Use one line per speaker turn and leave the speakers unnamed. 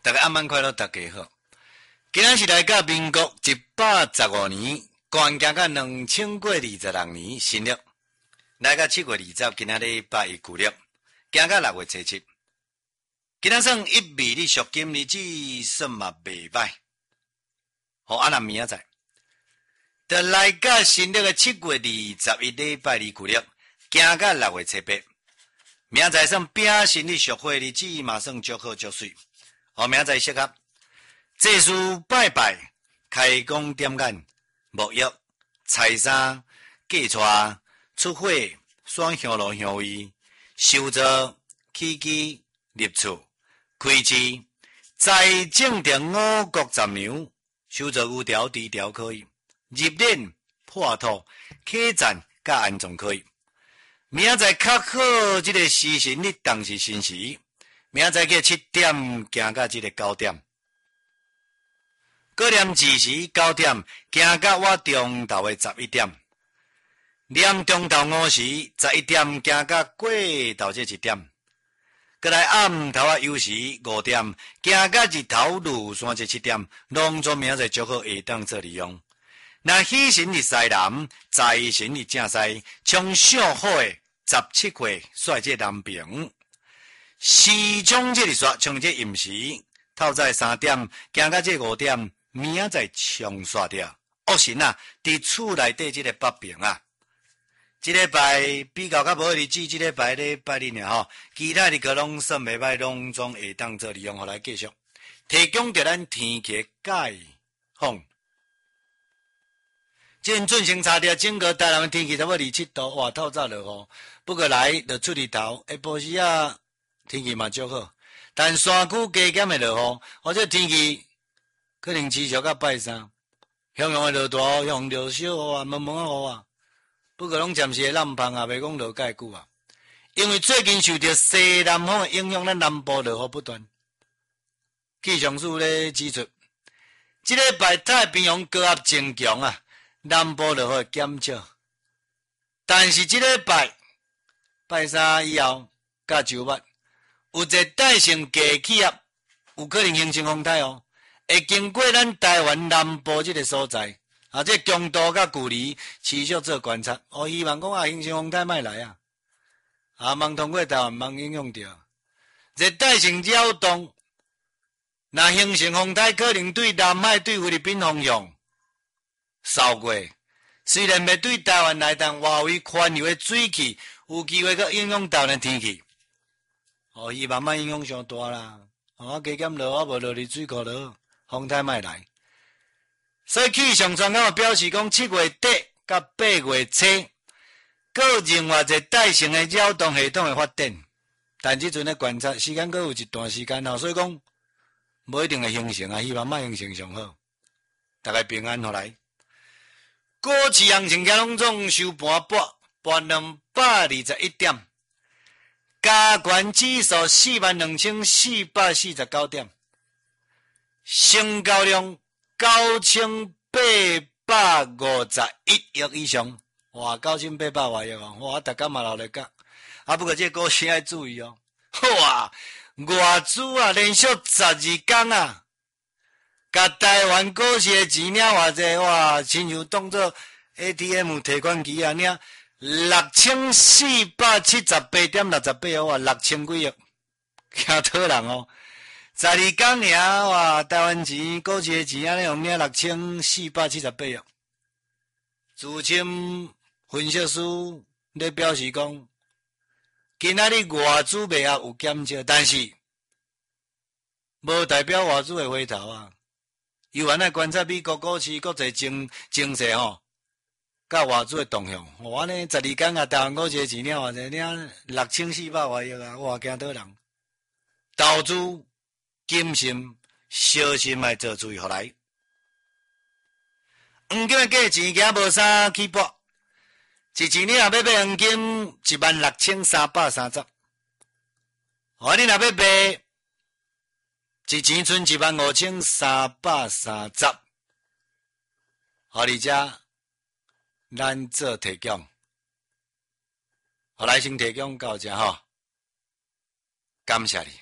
大家暗晚快乐，大家好。今仔是来到民国115年，关行到2026年新历，来到7月20，今仔礼拜一旧历，行到6月初7。今仔算一味的属金日子，算嘛袂歹。好，那明仔载，就来到新历的7月21礼拜二旧历，行到6月初8。明仔载算丙申的属火日子，嘛算足好足水。好，明仔载适合祭祀拜拜、开工点眼、沐浴、采衫、嫁娶、出火、选香炉香味、修造、起居、入厝、开市、在正定五谷杂粮、修造有条低调可以，入殓、破土、客栈甲安装可以。明仔载较好，这个时辰你当是辰时。明仔载去7点行到这个9点，过念子时9点行到我中昼的11点，念中昼5时11点行到过昼这1点，过来暗头啊休时5点行到日头入山这7点，拢做明仔载足好会当做利用。那喜神日西南，财神日正西，从上好的17岁率这南平。时钟这里说，从这寅时，透早3点，行到这5点，明仔载冲刷掉。恶神啊，伫厝内底这个北平啊，这礼拜比较较无日子，这礼拜礼拜日吼，其他的个拢算袂歹，拢总会当做利用，互来继续提供着咱天气解放。今准时查掉整个台南的天气，差不多27度，哇，透早落雨，不过来就出日头，下晡时啊。天气嘛足好，但山区加减会落雨，或者天气可能持续到拜三，向阳会落大雨，向落小雨啊，蒙蒙啊雨啊。不过拢暂时会冷风啊，袂讲落介久啊。因为最近受到西南风的影响，咱南部落雨不断。气象署咧指出，这礼拜太平洋高压增强啊，南部落雨会减少。但是这礼拜拜三以后甲周末。有热带性低气压有可能形成风台哦，会经过咱台湾南部这个所在，啊，这强度甲距离持续做观察。哦，希望讲形成风台莫来啊，茫通过台湾茫影响到热带性扰动，若形成风台，可能对南海、对菲律宾方向扫过。虽然袂对台湾来，但外围环流的水汽有机会去影响台湾的天气。哦，伊慢慢影响上大啦，加减落啊，无落入水库落，风台莫来。所以气象专家表示讲，7月底到8月初，各另外热带性的扰动系统的发展，但即阵的观察时间，阁有一段时间所以讲无一定会形成啊，希望莫形成上好。大家平安好来。股市行情加拢总收盘半221点。加权指数42449点，成交量9851亿以上，哇，9800多亿哦，哇，大家嘛老来讲，不过这股市要注意哦，哇，外资啊连续12天啊，甲台湾股市的钱领偌济，哇，亲像当作 ATM 提款机啊领。6478点68哦，哇，6000几亿，吓讨人哦！12天尔哇，台湾钱、股市的钱啊，用领6478亿。资深分析师咧表示讲，今仔日外资卖啊有减少，但是无代表外资会回头啊。有原来观察美国股市国际情势吼。甲外资的动向，我呢12天啊，台湾股市的钱领偌济，领6400多亿啊，哇，惊倒人！投资谨慎，小心来做注意，何来？黄金的价钱行无啥起搏，一钱你若要买黄金16330，你若要卖一钱剩15330，而且。咱做提供，好来先提供到这吼，感谢你。